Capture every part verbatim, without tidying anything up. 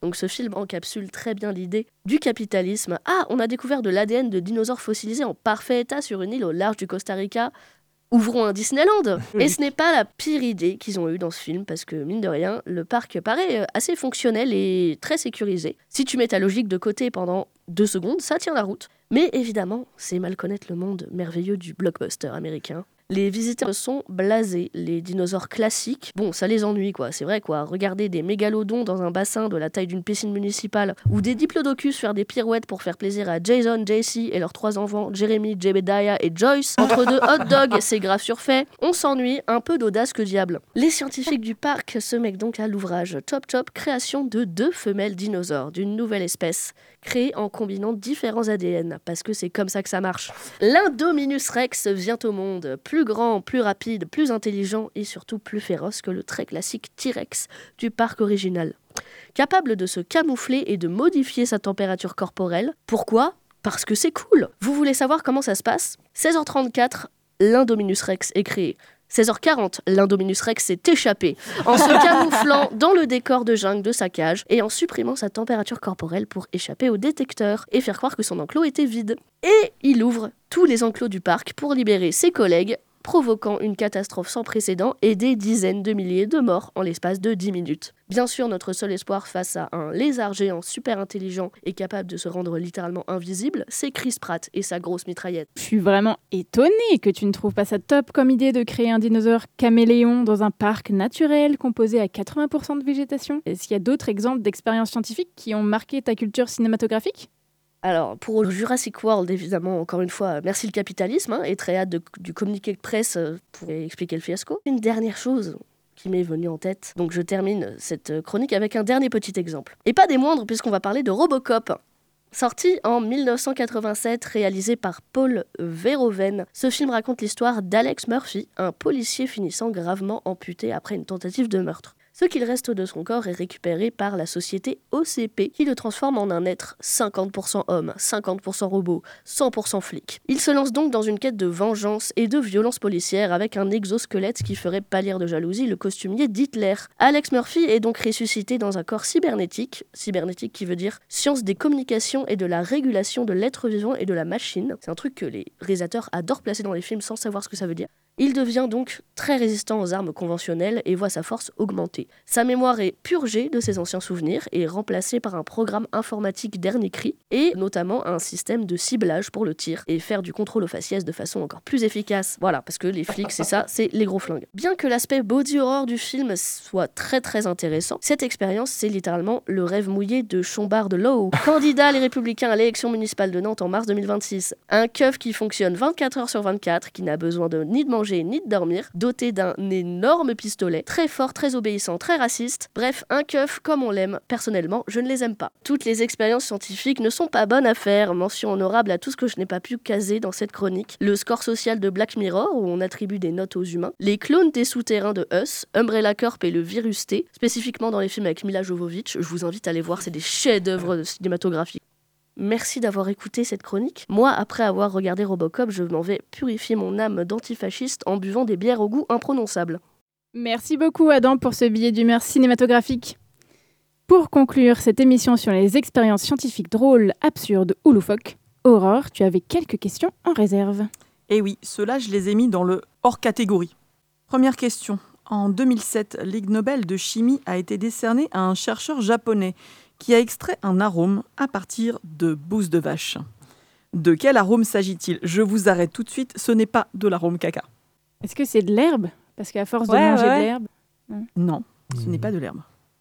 Donc ce film encapsule très bien l'idée du capitalisme. Ah, on a découvert de l'A D N de dinosaures fossilisés en parfait état sur une île au large du Costa Rica. Ouvrons un Disneyland. Et ce n'est pas la pire idée qu'ils ont eue dans ce film, parce que, mine de rien, le parc paraît assez fonctionnel et très sécurisé. Si tu mets ta logique de côté pendant deux secondes, ça tient la route. Mais évidemment, c'est mal connaître le monde merveilleux du blockbuster américain. Les visiteurs sont blasés, les dinosaures classiques, bon, ça les ennuie quoi, c'est vrai quoi, regarder des mégalodons dans un bassin de la taille d'une piscine municipale ou des diplodocus faire des pirouettes pour faire plaisir à Jason, J C et leurs trois enfants, Jeremy, Jebediah et Joyce, entre deux hot dogs, c'est grave surfait, on s'ennuie, un peu d'audace que diable. Les scientifiques du parc se mettent donc à l'ouvrage Chop Chop, création de deux femelles dinosaures d'une nouvelle espèce, créée en combinant différents A D N, parce que c'est comme ça que ça marche. L'Indominus Rex vient au monde, plus grand, plus rapide, plus intelligent et surtout plus féroce que le très classique T-Rex du parc original. Capable de se camoufler et de modifier sa température corporelle. Pourquoi ? Parce que c'est cool. Vous voulez savoir comment ça se passe ? seize heures trente-quatre, l'Indominus Rex est créé. seize heures quarante, l'Indominus Rex s'est échappé en se camouflant dans le décor de jungle de sa cage et en supprimant sa température corporelle pour échapper au détecteur et faire croire que son enclos était vide. Et il ouvre tous les enclos du parc pour libérer ses collègues, provoquant une catastrophe sans précédent et des dizaines de milliers de morts en l'espace de dix minutes. Bien sûr, notre seul espoir face à un lézard géant super intelligent et capable de se rendre littéralement invisible, c'est Chris Pratt et sa grosse mitraillette. Je suis vraiment étonnée que tu ne trouves pas ça top comme idée de créer un dinosaure caméléon dans un parc naturel composé à quatre-vingts pour cent de végétation. Est-ce qu'il y a d'autres exemples d'expériences scientifiques qui ont marqué ta culture cinématographique ? Alors, pour Jurassic World, évidemment, encore une fois, merci le capitalisme, hein, et très hâte de, du communiqué de presse pour expliquer le fiasco. Une dernière chose qui m'est venue en tête, donc je termine cette chronique avec un dernier petit exemple. Et pas des moindres, puisqu'on va parler de Robocop. Sorti en dix-neuf cent quatre-vingt-sept, réalisé par Paul Verhoeven, ce film raconte l'histoire d'Alex Murphy, un policier finissant gravement amputé après une tentative de meurtre. Ce qu'il reste de son corps est récupéré par la société O C P qui le transforme en un être cinquante pour cent homme, cinquante pour cent robot, cent pour cent flic. Il se lance donc dans une quête de vengeance et de violence policière avec un exosquelette qui ferait pâlir de jalousie le costumier d'Hitler. Alex Murphy est donc ressuscité dans un corps cybernétique, cybernétique qui veut dire science des communications et de la régulation de l'être vivant et de la machine. C'est un truc que les réalisateurs adorent placer dans les films sans savoir ce que ça veut dire. Il devient donc très résistant aux armes conventionnelles et voit sa force augmenter. Sa mémoire est purgée de ses anciens souvenirs et remplacée par un programme informatique dernier cri et notamment un système de ciblage pour le tir et faire du contrôle au faciès de façon encore plus efficace. Voilà, parce que les flics, c'est ça, c'est les gros flingues. Bien que l'aspect body horror du film soit très très intéressant, cette expérience, c'est littéralement le rêve mouillé de Chombard de Lowe, candidat Les Républicains à l'élection municipale de Nantes en mars deux mille vingt-six. Un keuf qui fonctionne vingt-quatre heures sur vingt-quatre, qui n'a besoin de ni de manger ni de dormir, doté d'un énorme pistolet, très fort, très obéissant, très raciste. Bref, un keuf comme on l'aime. Personnellement, je ne les aime pas. Toutes les expériences scientifiques ne sont pas bonnes à faire. Mention honorable à tout ce que je n'ai pas pu caser dans cette chronique. Le score social de Black Mirror, où on attribue des notes aux humains. Les clones des souterrains de Us, Umbrella Corp et le Virus T, spécifiquement dans les films avec Mila Jovovich. Je vous invite à les voir, c'est des chefs-d'œuvre cinématographiques. Merci d'avoir écouté cette chronique. Moi, après avoir regardé Robocop, je m'en vais purifier mon âme d'antifasciste en buvant des bières au goût imprononçable. Merci beaucoup Adam pour ce billet d'humeur cinématographique. Pour conclure cette émission sur les expériences scientifiques drôles, absurdes ou loufoques, Aurore, tu avais quelques questions en réserve. Eh oui, ceux-là, je les ai mis dans le hors catégorie. Première question. En deux mille sept, l'Ig Nobel de chimie a été décerné à un chercheur japonais qui a extrait un arôme à partir de bouse de vache. De quel arôme s'agit-il ? Je vous arrête tout de suite, ce n'est pas de l'arôme caca. Est-ce que c'est de l'herbe ? Parce qu'à force ouais, de manger ouais. de l'herbe... Non, non ce mmh. n'est pas de l'herbe.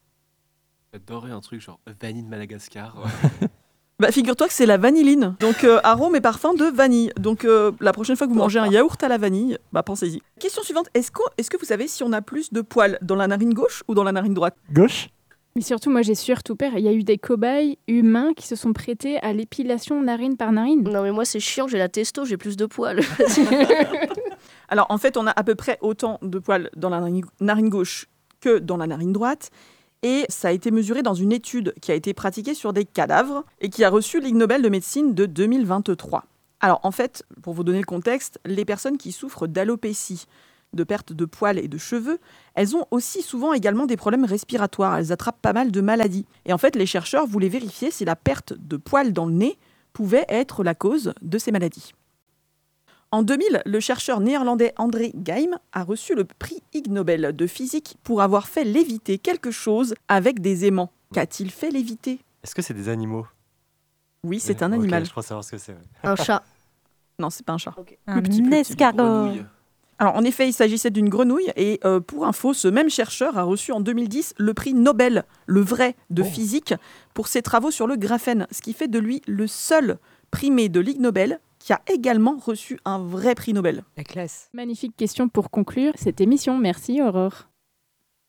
J'adorais un truc genre vanille de Madagascar. Bah, figure-toi que c'est la vanilline. Donc, euh, arôme et parfum de vanille. Donc, euh, la prochaine fois que vous mangez un yaourt à la vanille, bah, pensez-y. Question suivante. Est-ce que, est-ce que vous savez si on a plus de poils dans la narine gauche ou dans la narine droite ? Gauche ? Mais surtout, moi, j'ai surtout peur. Il y a eu des cobayes humains qui se sont prêtés à l'épilation narine par narine. Non, mais moi, c'est chiant, j'ai la testo, j'ai plus de poils. Alors, en fait, on a à peu près autant de poils dans la narine, narine gauche que dans la narine droite. Et ça a été mesuré dans une étude qui a été pratiquée sur des cadavres et qui a reçu l'Ig Nobel de médecine de deux mille vingt-trois. Alors, en fait, pour vous donner le contexte, les personnes qui souffrent d'alopécie, de perte de poils et de cheveux, elles ont aussi souvent également des problèmes respiratoires. Elles attrapent pas mal de maladies. Et en fait, les chercheurs voulaient vérifier si la perte de poils dans le nez pouvait être la cause de ces maladies. En deux mille, le chercheur néerlandais André Geim a reçu le prix Ig Nobel de physique pour avoir fait léviter quelque chose avec des aimants. Qu'a-t-il fait léviter ? Est-ce que c'est des animaux ? Oui, c'est Oui, un ok, animal. je crois savoir ce que c'est. ouais. Un chat. Non, c'est pas un chat. Un petit, plus petit. escargot. Grenouille. Alors, en effet, il s'agissait d'une grenouille. Et euh, pour info, ce même chercheur a reçu en deux mille dix le prix Nobel, le vrai, de Oh. physique, pour ses travaux sur le graphène, ce qui fait de lui le seul primé de l'Ig Nobel qui a également reçu un vrai prix Nobel. La classe. Magnifique question pour conclure cette émission. Merci Aurore.